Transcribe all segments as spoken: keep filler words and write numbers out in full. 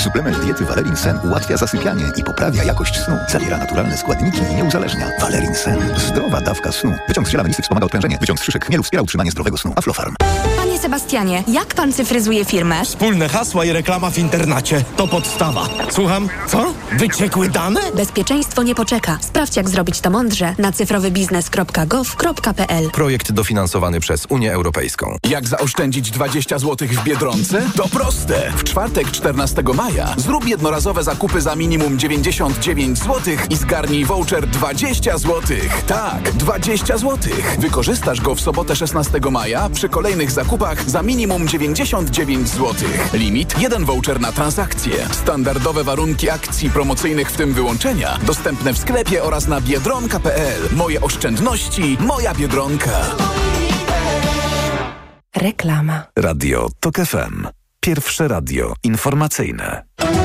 Suplement diety Valerin Sen ułatwia zasypianie i poprawia jakość snu. Zawiera naturalne składniki i nie uzależnia. Valerin Sen. Zdrowa dawka snu. Wyciąg z ziela melisy wspomaga odprężenie. Wyciąg z szyszek chmielu wspiera utrzymanie zdrowego snu. Aflofarm. Panie Sebastianie, jak pan cyfryzuje firmę? Wspólne hasła i reklama w internecie. To podstawa. Słucham? Co? Wyciekły dane? Bezpieczeństwo nie poczeka. Sprawdź, jak zrobić to mądrze na cyfrowybiznes kropka gov kropka p l. Projekt dofinansowany przez Unię Europejską. Jak zaoszczędzić dwadzieścia złotych w Biedronce? To proste. W czwartek czternastego maja zrób jednorazowe zakupy za minimum dziewięćdziesiąt dziewięć złotych i zgarnij voucher dwadzieścia złotych. Tak, dwadzieścia złotych. Wykorzystasz go w sobotę szesnastego maja przy kolejnych zakupach za minimum dziewięćdziesiąt dziewięć złotych. Limit jeden voucher na transakcję. Standardowe warunki akcji promocyjnych, w tym wyłączenia, dostępne w sklepie oraz na biedronka kropka p l. Moje oszczędności, moja Biedronka. Reklama. Radio Tok F M. Pierwsze radio informacyjne.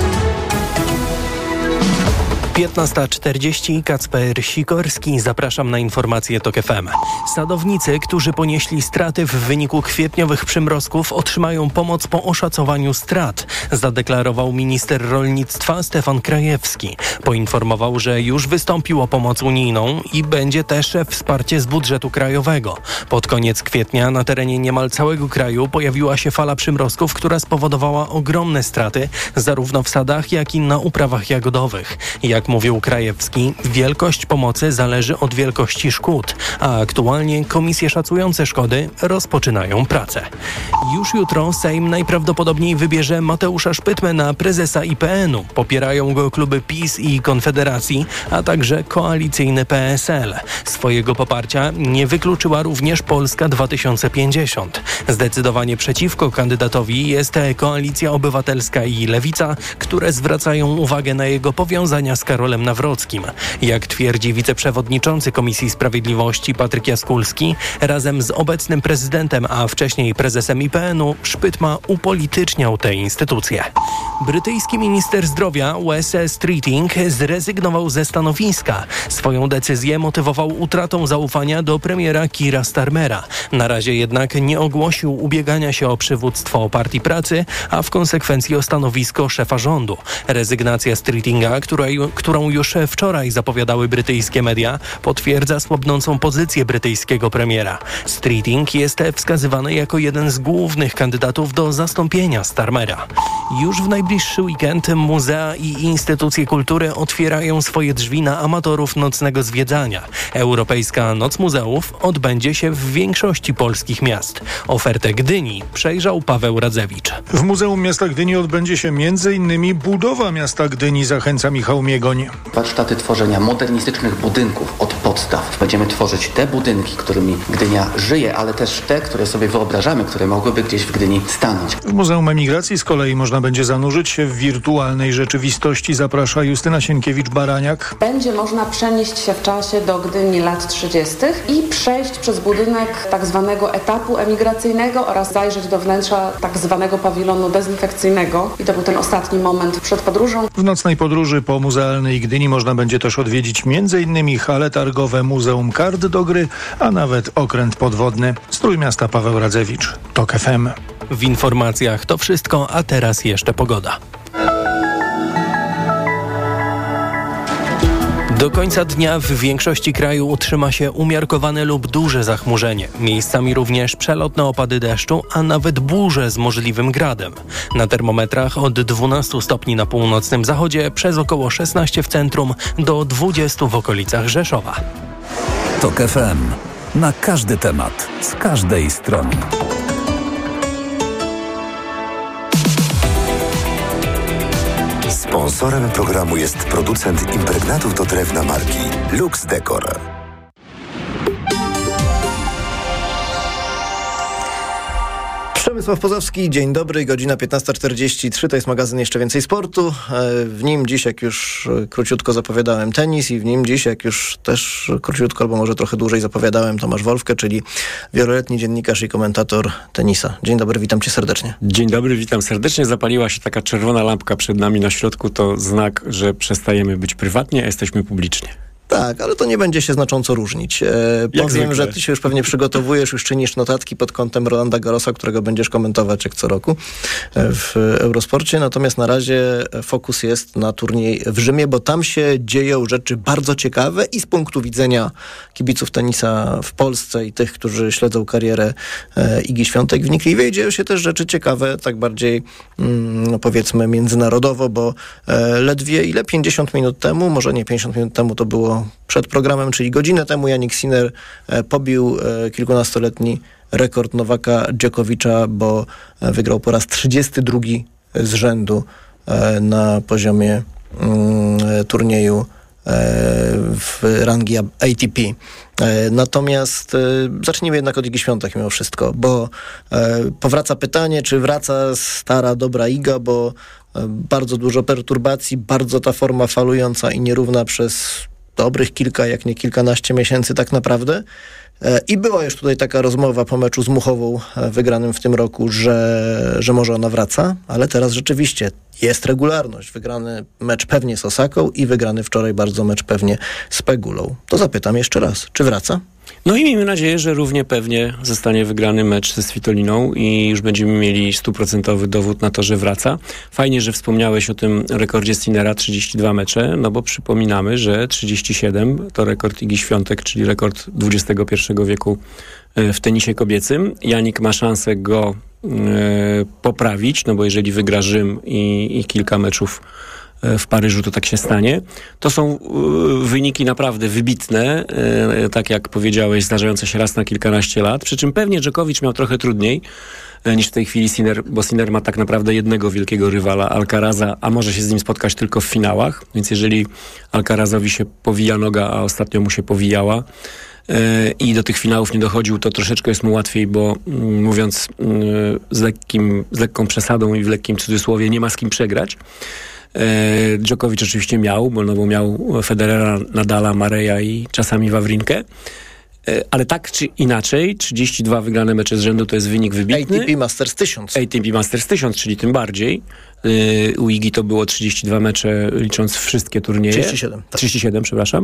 piętnasta czterdzieści, Kacper Sikorski, zapraszam na informacje Tok F M. Sadownicy, którzy ponieśli straty w wyniku kwietniowych przymrozków, otrzymają pomoc po oszacowaniu strat, zadeklarował minister rolnictwa Stefan Krajewski. Poinformował, że już wystąpił o pomoc unijną i będzie też wsparcie z budżetu krajowego. Pod koniec kwietnia na terenie niemal całego kraju pojawiła się fala przymrozków, która spowodowała ogromne straty zarówno w sadach, jak i na uprawach jagodowych. Jak mówił Krajewski, wielkość pomocy zależy od wielkości szkód, a aktualnie komisje szacujące szkody rozpoczynają pracę. Już jutro Sejm najprawdopodobniej wybierze Mateusza Szpytmę na prezesa I P N u. Popierają go kluby PiS i Konfederacji, a także koalicyjny P S L. Swojego poparcia nie wykluczyła również Polska dwa tysiące pięćdziesiąt. Zdecydowanie przeciwko kandydatowi jest Koalicja Obywatelska i Lewica, które zwracają uwagę na jego powiązania z Karolem Nawrockim. Jak twierdzi wiceprzewodniczący Komisji Sprawiedliwości Patryk Jaskulski, razem z obecnym prezydentem, a wcześniej prezesem I P N u, Szpytma upolityczniał tę instytucję. Brytyjski minister zdrowia Wes Streeting zrezygnował ze stanowiska. Swoją decyzję motywował utratą zaufania do premiera Keira Starmera. Na razie jednak nie ogłosił ubiegania się o przywództwo Partii Pracy, a w konsekwencji o stanowisko szefa rządu. Rezygnacja Streetinga, która, którą już wczoraj zapowiadały brytyjskie media, potwierdza słabnącą pozycję brytyjskiego premiera. Streeting jest wskazywany jako jeden z głównych kandydatów do zastąpienia Starmera. Już w najbliższy weekend muzea i instytucje kultury otwierają swoje drzwi na amatorów nocnego zwiedzania. Europejska Noc Muzeów odbędzie się w większości polskich miast. Ofertę Gdyni przejrzał Paweł Radzewicz. W Muzeum Miasta Gdyni odbędzie się między innymi budowa miasta Gdyni, zachęca Michał Miegoń. Warsztaty tworzenia modernistycznych budynków od podstaw. Będziemy tworzyć te budynki, którymi Gdynia żyje, ale też te, które sobie wyobrażamy, które mogłyby gdzieś w Gdyni stanąć. W Muzeum Emigracji z kolei można będzie zanurzyć się w wirtualnej rzeczywistości, zaprasza Justyna Sienkiewicz-Baraniak. Będzie można przenieść się w czasie do Gdyni lat trzydziestych i przejść przez budynek tak zwanego etapu emigracyjnego oraz zajrzeć do wnętrza tak zwanego pawilonu dezynfekcyjnego. I to był ten ostatni moment przed podróżą. W nocnej podróży po muzealnej Gdyni można będzie też odwiedzić między innymi hale targowe, Muzeum Kart do gry, a nawet okręt podwodny. Z Trójmiasta Paweł Radzewicz, Tok F M. W informacjach to wszystko, a teraz jeszcze pogoda. Do końca dnia w większości kraju utrzyma się umiarkowane lub duże zachmurzenie. Miejscami również przelotne opady deszczu, a nawet burze z możliwym gradem. Na termometrach od dwunastu stopni na północnym zachodzie, przez około szesnaście w centrum do dwudziestu w okolicach Rzeszowa. Tok F M. Na każdy temat, z każdej strony. Sponsorem programu jest producent impregnatów do drewna marki Lux Decor. Przemysław Pozowski, dzień dobry, godzina piętnasta czterdzieści trzy, to jest magazyn Jeszcze Więcej Sportu. W nim dziś, jak już króciutko zapowiadałem, tenis i w nim dziś, jak już też króciutko albo może trochę dłużej zapowiadałem, Tomasz Wolfke, czyli wieloletni dziennikarz i komentator tenisa. Dzień dobry, witam cię serdecznie. Dzień dobry, witam serdecznie. Zapaliła się taka czerwona lampka przed nami na środku, to znak, że przestajemy być prywatnie, a jesteśmy publicznie. Tak, ale to nie będzie się znacząco różnić. E, powiem, zwykle. że ty się już pewnie przygotowujesz, już czynisz notatki pod kątem Rolanda Garrosa, którego będziesz komentować jak co roku w Eurosporcie. Natomiast na razie fokus jest na turniej w Rzymie, bo tam się dzieją rzeczy bardzo ciekawe i z punktu widzenia kibiców tenisa w Polsce i tych, którzy śledzą karierę e, Igi Świątek wnikliwie, dzieją się też rzeczy ciekawe, tak bardziej mm, no powiedzmy międzynarodowo, bo e, ledwie ile? pięćdziesiąt minut temu, może nie pięćdziesiąt minut temu, to było przed programem, czyli godzinę temu Jannik Sinner e, pobił e, kilkunastoletni rekord Nowaka Dżokowicza, bo e, wygrał po raz trzydziesty drugi z rzędu e, na poziomie mm, turnieju w rangi A T P. Natomiast zacznijmy jednak od Igi Świątek mimo wszystko, bo powraca pytanie, czy wraca stara, dobra Iga, bo bardzo dużo perturbacji, bardzo ta forma falująca i nierówna przez dobrych kilka, jak nie kilkanaście miesięcy tak naprawdę. I była już tutaj taka rozmowa po meczu z Muchową wygranym w tym roku, że, że może ona wraca, ale teraz rzeczywiście jest regularność. Wygrany mecz pewnie z Osaką i wygrany wczoraj bardzo mecz pewnie z Pegulą. To zapytam jeszcze raz, czy wraca? No i miejmy nadzieję, że równie pewnie zostanie wygrany mecz ze Svitoliną i już będziemy mieli stuprocentowy dowód na to, że wraca. Fajnie, że wspomniałeś o tym rekordzie Sinnera, trzydzieści dwa mecze, no bo przypominamy, że trzydzieści siedem to rekord Igi Świątek, czyli rekord dwudziestego pierwszego wieku w tenisie kobiecym. Jannik ma szansę go e, poprawić, no bo jeżeli wygra Rzym i, i kilka meczów w Paryżu, to tak się stanie. To są y, wyniki naprawdę wybitne, y, tak jak powiedziałeś, zdarzające się raz na kilkanaście lat, przy czym pewnie Dżokowicz miał trochę trudniej y, niż w tej chwili Sinner, bo Sinner ma tak naprawdę jednego wielkiego rywala, Alcaraza, a może się z nim spotkać tylko w finałach, więc jeżeli Alcarazowi się powija noga, a ostatnio mu się powijała, i do tych finałów nie dochodził, to troszeczkę jest mu łatwiej, bo mm, mówiąc mm, z, lekkim, z lekką przesadą i w lekkim cudzysłowie, nie ma z kim przegrać. Dżokowicz oczywiście miał, bo, no bo miał Federera, Nadala, Mareja i czasami Wawrinkę. Ale tak czy inaczej, trzydzieści dwa wygrane mecze z rzędu to jest wynik wybitny. A T P Masters tysiąc. A T P Masters tysiąc, czyli tym bardziej. U Igi to było trzydzieści dwa mecze, licząc wszystkie turnieje. trzydzieści siedem. Tak. trzydzieści siedem, przepraszam.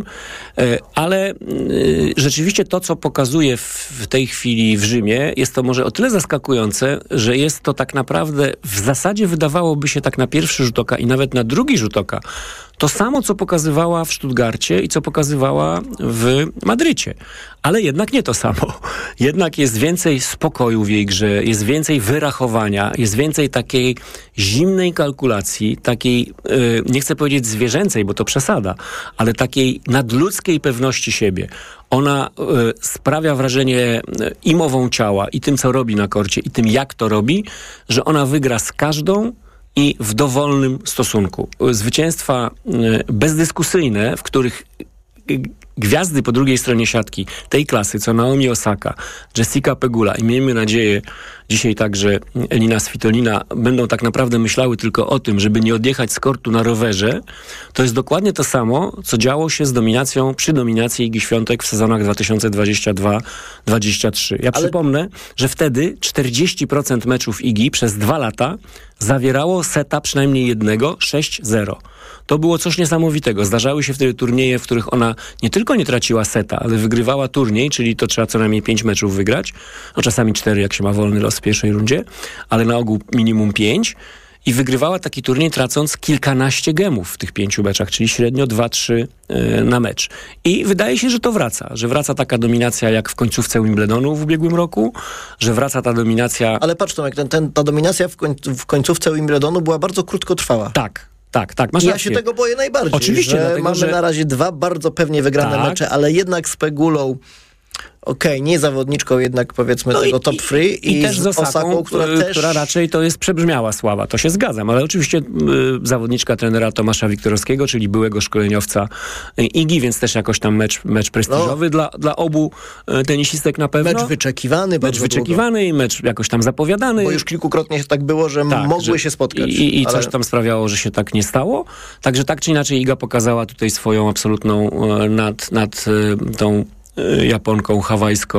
Ale rzeczywiście to, co pokazuje w tej chwili w Rzymie, jest to może o tyle zaskakujące, że jest to tak naprawdę, w zasadzie wydawałoby się tak na pierwszy rzut oka i nawet na drugi rzut oka, to samo, co pokazywała w Stuttgarcie i co pokazywała w Madrycie. Ale jednak nie to samo. Jednak jest więcej spokoju w jej grze, jest więcej wyrachowania, jest więcej takiej zimnej kalkulacji, takiej, yy, nie chcę powiedzieć zwierzęcej, bo to przesada, ale takiej nadludzkiej pewności siebie. Ona y, sprawia wrażenie y, i mową ciała, i tym, co robi na korcie, i tym, jak to robi, że ona wygra z każdą i w dowolnym stosunku. Zwycięstwa y, bezdyskusyjne, w których y, gwiazdy po drugiej stronie siatki tej klasy, co Naomi Osaka, Jessica Pegula i miejmy nadzieję dzisiaj także Elina Svitolina będą tak naprawdę myślały tylko o tym, żeby nie odjechać z kortu na rowerze, to jest dokładnie to samo, co działo się z dominacją, przy dominacji Igi Świątek w sezonach dwa tysiące dwudziestym drugim dwudziestym trzecim. Ja Ale... przypomnę, że wtedy czterdzieści procent meczów Igi przez dwa lata zawierało seta przynajmniej jednego, sześć zero. To było coś niesamowitego. Zdarzały się wtedy turnieje, w których ona nie tylko nie traciła seta, ale wygrywała turniej, czyli to trzeba co najmniej pięć meczów wygrać. No czasami cztery, jak się ma wolny los w pierwszej rundzie, ale na ogół minimum pięć. I wygrywała taki turniej, tracąc kilkanaście gemów w tych pięciu meczach, czyli średnio dwa trzy yy, na mecz. I wydaje się, że to wraca. Że wraca taka dominacja jak w końcówce Wimbledonu w ubiegłym roku, że wraca ta dominacja... Ale patrz Tomek, ten, ten, ta dominacja w, koń, w końcówce Wimbledonu była bardzo krótkotrwała. Tak. Tak, tak, masz ja rację. się tego boję najbardziej. Oczywiście, że dlatego, mamy że... na razie dwa bardzo pewnie wygrane tak. mecze, ale jednak z Pegulą, okej, okay, nie zawodniczką jednak powiedzmy no tego i, top three i, i, i też z Osaką, Osaką która, która, też... która raczej to jest przebrzmiała sława, to się zgadzam, ale oczywiście y, zawodniczka trenera Tomasza Wiktorowskiego, czyli byłego szkoleniowca Igi, więc też jakoś tam mecz, mecz prestiżowy no. dla, dla obu y, tenisistek na pewno. Mecz wyczekiwany. Mecz wyczekiwany długo. I mecz jakoś tam zapowiadany. Bo już kilkukrotnie tak było, że tak, mogły że, się spotkać. I, i ale... coś tam sprawiało, że się tak nie stało. Także tak czy inaczej Iga pokazała tutaj swoją absolutną y, nad, nad y, tą Japonką hawajsko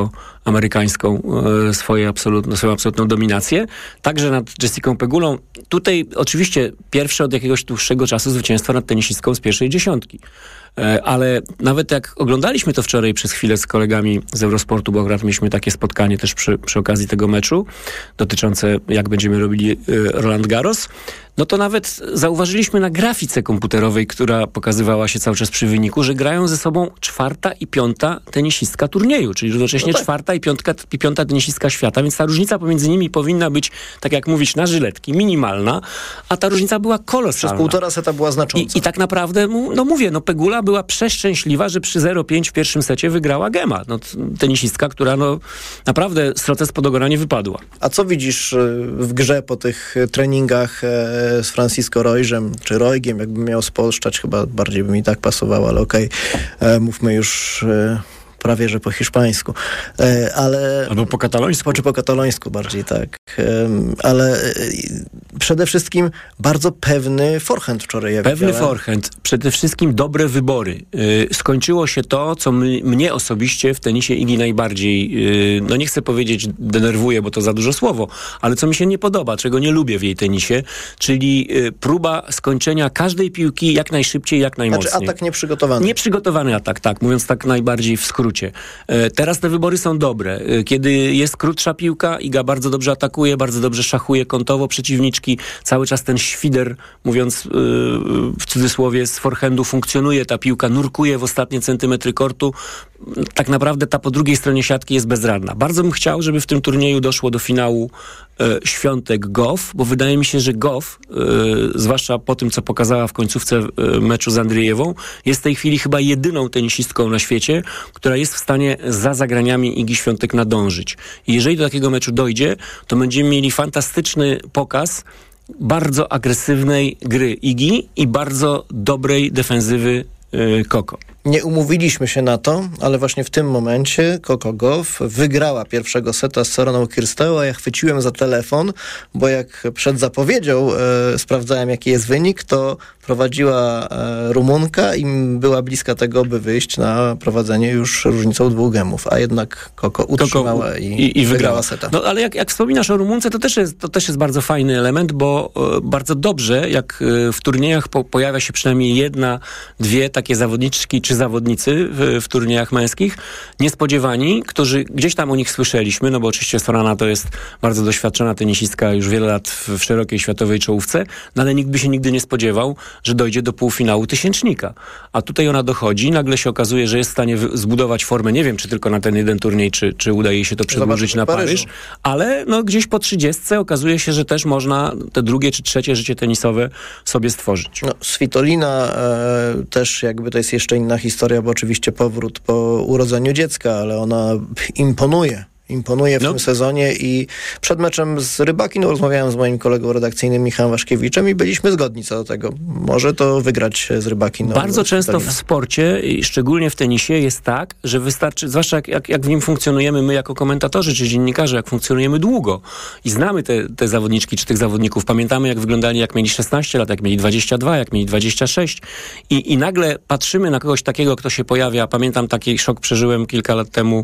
amerykańską e, swoje absolutno, swoją absolutną dominację. Także nad Jessicą Pegulą. Tutaj oczywiście pierwsze od jakiegoś dłuższego czasu zwycięstwo nad tenisistką z pierwszej dziesiątki. E, ale nawet jak oglądaliśmy to wczoraj przez chwilę z kolegami z Eurosportu, bo akurat mieliśmy takie spotkanie też przy, przy okazji tego meczu dotyczące jak będziemy robili e, Roland Garros, no to nawet zauważyliśmy na grafice komputerowej, która pokazywała się cały czas przy wyniku, że grają ze sobą czwarta i piąta tenisistka turnieju, czyli równocześnie no tak. czwarta i, piątka, i piąta tenisistka świata, więc ta różnica pomiędzy nimi powinna być, tak jak mówisz, na żyletki, minimalna, a ta różnica była kolosalna. Przez półtora seta była znacząca. I, i tak naprawdę, no mówię, no Pegula była przeszczęśliwa, że przy zero pięć w pierwszym secie wygrała Gema. No, tenisistka, która no naprawdę sroce spod ogona nie wypadła. A co widzisz w grze po tych treningach z Francisco Roigem, czy Roigiem, jakbym miał spolszczać, chyba bardziej by mi tak pasowało, ale okej, okay. Mówmy już e, prawie, że po hiszpańsku. E, ale... Albo po katalońsku. Czy po katalońsku bardziej, tak. E, ale e, przede wszystkim bardzo pewny forehand wczoraj. Ja pewny widziałem. forehand. Przede wszystkim dobre wybory. Yy, skończyło się to, co m- mnie osobiście w tenisie Igi najbardziej, yy, no nie chcę powiedzieć denerwuje, bo to za dużo słowo, ale co mi się nie podoba, czego nie lubię w jej tenisie, czyli yy, próba skończenia każdej piłki jak najszybciej, jak najmocniej. Znaczy atak nieprzygotowany. Nieprzygotowany atak, tak, mówiąc tak najbardziej w skrócie. Yy, teraz te wybory są dobre. Yy, kiedy jest krótsza piłka, Iga bardzo dobrze atakuje, bardzo dobrze szachuje kątowo przeciwniczki, cały czas ten świder, mówiąc yy, w cudzysłowie, z forehandu funkcjonuje, ta piłka nurkuje w ostatnie centymetry kortu. Tak naprawdę ta po drugiej stronie siatki jest bezradna. Bardzo bym chciał, żeby w tym turnieju doszło do finału e, Świątek-Goff, bo wydaje mi się, że Goff, e, zwłaszcza po tym, co pokazała w końcówce e, meczu z Andrzejewą, jest w tej chwili chyba jedyną tenisistką na świecie, która jest w stanie za zagraniami Igi Świątek nadążyć. I jeżeli do takiego meczu dojdzie, to będziemy mieli fantastyczny pokaz bardzo agresywnej gry Igi i bardzo dobrej defensywy yy, Coco. Nie umówiliśmy się na to, ale właśnie w tym momencie Coco Gauff wygrała pierwszego seta z Soroną Cirstea, a ja chwyciłem za telefon, bo jak przed zapowiedzią e, sprawdzałem, jaki jest wynik, to prowadziła e, Rumunka i była bliska tego, by wyjść na prowadzenie już różnicą dwóch gemów, a jednak Coco utrzymała Coco, i, i, i wygrała seta. No ale jak, jak wspominasz o Rumunce, to też jest, to też jest bardzo fajny element, bo e, bardzo dobrze, jak e, w turniejach po, pojawia się przynajmniej jedna, dwie takie zawodniczki czy zawodnicy w, w turniejach męskich, niespodziewani, którzy gdzieś tam o nich słyszeliśmy, no bo oczywiście Sorana to jest bardzo doświadczona tenisistka, już wiele lat w, w szerokiej światowej czołówce, no ale nikt by się nigdy nie spodziewał, że dojdzie do półfinału tysięcznika. A tutaj ona dochodzi, nagle się okazuje, że jest w stanie wy- zbudować formę, nie wiem, czy tylko na ten jeden turniej, czy, czy udaje jej się to przedłużyć na Paryż, ale no gdzieś po trzydziestce okazuje się, że też można te drugie czy trzecie życie tenisowe sobie stworzyć. No, Svitolina e, też jakby to jest jeszcze inna historia, bo oczywiście powrót po urodzeniu dziecka, ale ona imponuje. Imponuje w no. tym sezonie i przed meczem z Rybakin no, rozmawiałem z moim kolegą redakcyjnym Michałem Waszkiewiczem i byliśmy zgodni co do tego. Może to wygrać z Rybakin. Bardzo często w sporcie, i szczególnie w tenisie, jest tak, że wystarczy, zwłaszcza jak, jak, jak w nim funkcjonujemy my jako komentatorzy czy dziennikarze, jak funkcjonujemy długo i znamy te, te zawodniczki czy tych zawodników. Pamiętamy, jak wyglądali, jak mieli szesnaście lat, jak mieli dwadzieścia dwa, jak mieli dwadzieścia sześć i, i nagle patrzymy na kogoś takiego, kto się pojawia. Pamiętam taki szok przeżyłem kilka lat temu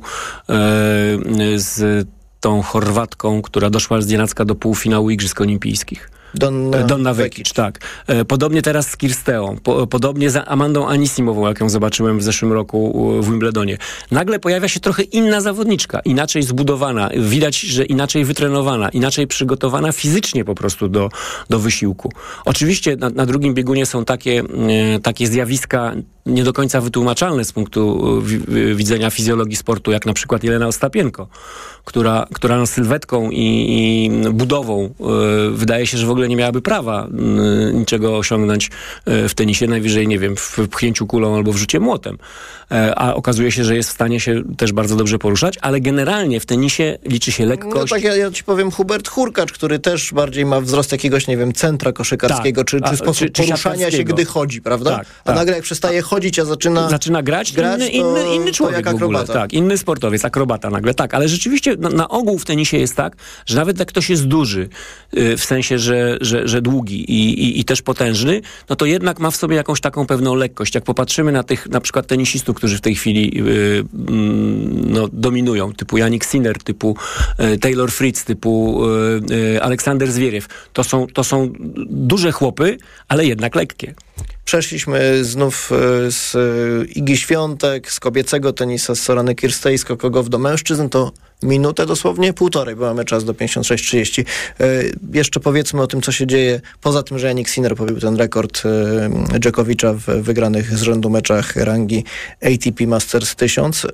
e, z tą Chorwatką, która doszła z nienacka do półfinału Igrzysk Olimpijskich. Donna, Donna Vekic, tak. E, podobnie teraz z Kirsteą. Po, podobnie za Amandą Anisimową, jak ją zobaczyłem w zeszłym roku w Wimbledonie. Nagle pojawia się trochę inna zawodniczka, inaczej zbudowana, widać, że inaczej wytrenowana, inaczej przygotowana fizycznie po prostu do, do wysiłku. Oczywiście na, na drugim biegunie są takie, e, takie zjawiska nie do końca wytłumaczalne z punktu w, widzenia fizjologii sportu, jak na przykład Jelena Ostapienko, która, która no, sylwetką i, i budową e, wydaje się, że w ogóle nie miałaby prawa y, niczego osiągnąć y, w tenisie, najwyżej, nie wiem, w pchnięciu kulą albo w rzucie młotem. E, a okazuje się, że jest w stanie się też bardzo dobrze poruszać, ale generalnie w tenisie liczy się lekkość. No tak, ja, ja ci powiem, Hubert Hurkacz, który też bardziej ma wzrost jakiegoś, nie wiem, centra koszykarskiego, tak, czy, czy a, sposób czy, czy poruszania się, gdy chodzi, prawda? Tak, a tak. nagle jak przestaje chodzić, a zaczyna zaczyna grać, grać inny, inny, inny człowiek w ogóle. Tak, inny sportowiec, akrobata nagle. Tak, ale rzeczywiście na, na ogół w tenisie jest tak, że nawet jak ktoś jest duży, y, w sensie, że że, że, że długi i, i, i też potężny, no to jednak ma w sobie jakąś taką pewną lekkość. Jak popatrzymy na tych na przykład tenisistów, którzy w tej chwili yy, no, dominują, typu Jannik Sinner, typu yy, Taylor Fritz, typu yy, yy, Aleksander Zwieriew, to są, to są duże chłopy, ale jednak lekkie. Przeszliśmy znów z Igi Świątek, z kobiecego tenisa, z Sorany Kirstej, z skokogów do mężczyzn, to minutę dosłownie, półtorej, bo mamy czas do pięćdziesiąt sześć trzydzieści. E, jeszcze powiedzmy o tym, co się dzieje, poza tym, że Jannik Sinner pobił ten rekord e, Djokovic'a w wygranych z rzędu meczach rangi A T P Masters tysiąc. E,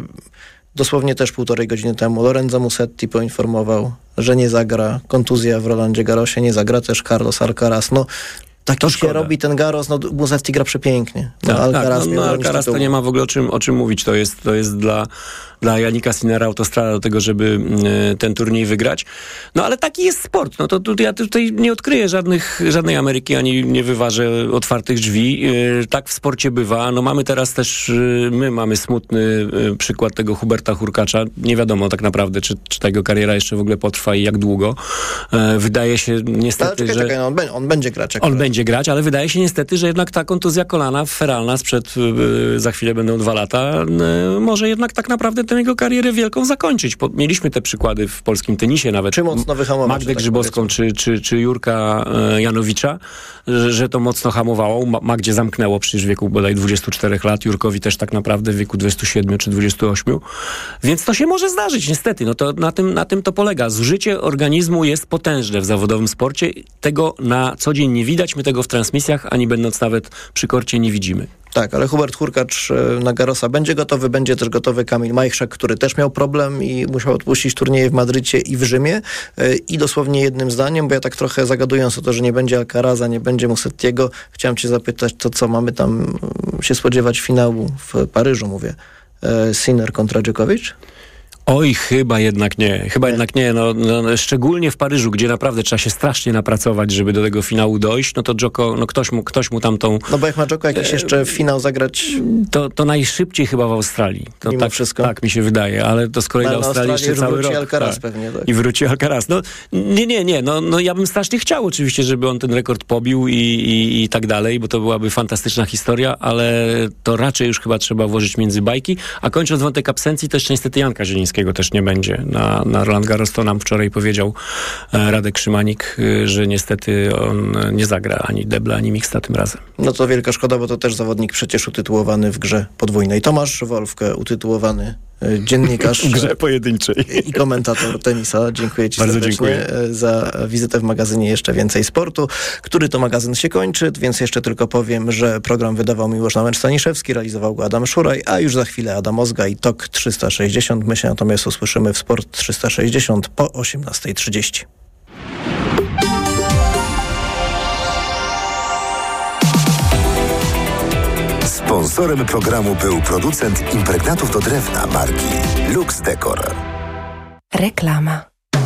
dosłownie też półtorej godziny temu Lorenzo Musetti poinformował, że nie zagra, kontuzja w Rolandzie Garrosie, nie zagra też Carlos Alcaraz. No, tak to się robi ten Garros, no Musetti gra przepięknie. No, tak, Alcaraz, tak, no, no, Alcaraz to nie ma w ogóle o czym, o czym mówić. To jest, to jest dla, dla Jannika Sinnera autostrada do tego, żeby y, ten turniej wygrać. No ale taki jest sport. No to, to ja tutaj nie odkryję żadnych, żadnej Ameryki, ani nie wyważę otwartych drzwi. Y, tak w sporcie bywa. No mamy teraz też, y, my mamy smutny y, przykład tego Huberta Hurkacza. Nie wiadomo tak naprawdę, czy, czy ta jego kariera jeszcze w ogóle potrwa i jak długo. Y, wydaje się niestety, ale czekaj, że... Czekaj, no on, be, on będzie grać. On akurat. będzie grać, ale wydaje się niestety, że jednak ta kontuzja kolana feralna sprzed, y, za chwilę będą dwa lata, y, może jednak tak naprawdę tę jego karierę wielką zakończyć. Po, mieliśmy te przykłady w polskim tenisie nawet. Czy mocno wyhamować? Magdę tak Grzybowską czy, czy, czy Jurka y, Janowicza, że, że to mocno hamowało. Ma, Magdzie zamknęło przecież w wieku bodaj dwudziestu czterech lat, Jurkowi też tak naprawdę w wieku dwudziestu siedmiu czy dwudziestu ośmiu. Więc to się może zdarzyć niestety. No to na tym, na tym to polega. Zużycie organizmu jest potężne w zawodowym sporcie. Tego na co dzień nie widać. My tego w transmisjach, ani będąc nawet przy korcie, nie widzimy. Tak, ale Hubert Hurkacz na Garrosa będzie gotowy, będzie też gotowy Kamil Majchrzak, który też miał problem i musiał odpuścić turnieje w Madrycie i w Rzymie. I dosłownie jednym zdaniem, bo ja tak trochę zagadując o to, że nie będzie Alcaraza, nie będzie Musettiego, chciałem cię zapytać, to co mamy tam się spodziewać finału w Paryżu, mówię. Sinner kontra Djokovic? Oj, chyba jednak nie. Chyba nie. jednak nie. No, no, szczególnie w Paryżu, gdzie naprawdę trzeba się strasznie napracować, żeby do tego finału dojść, no to Djoko, no ktoś mu, ktoś mu tam tą... No bo jak ma Djoko jakiś e, jeszcze finał zagrać... To, to najszybciej chyba w Australii. To mimo tak, wszystko. Tak mi się wydaje, ale to z kolei do Australii jeszcze cały rok. Alcaraz tak. pewnie, tak. I wróci Alcaraz. No nie, nie, nie. No, no ja bym strasznie chciał oczywiście, żeby on ten rekord pobił i, i, i tak dalej, bo to byłaby fantastyczna historia, ale to raczej już chyba trzeba włożyć między bajki. A kończąc wątek absencji, też niestety Janka Zielińskiego też nie będzie. Na, na Roland Garros to nam wczoraj powiedział e, Radek Szymanik, e, że niestety on nie zagra ani debla, ani mixta tym razem. No to wielka szkoda, bo to też zawodnik przecież utytułowany w grze podwójnej. Tomasz Wolfke, utytułowany e, dziennikarz w grze pojedynczej i komentator tenisa. Dziękuję ci bardzo serdecznie dziękuję. za wizytę w magazynie Jeszcze Więcej Sportu, który to magazyn się kończy, więc jeszcze tylko powiem, że program wydawał Miłosz Nałęcz-Staniszewski, realizował go Adam Szuraj, a już za chwilę Adam Ozga i T O K trzysta sześćdziesiąt. My się natomiast usłyszymy w Sport trzysta sześćdziesiąt po osiemnastej trzydzieści. Sponsorem programu był producent impregnatów do drewna marki Lux Decor. Reklama.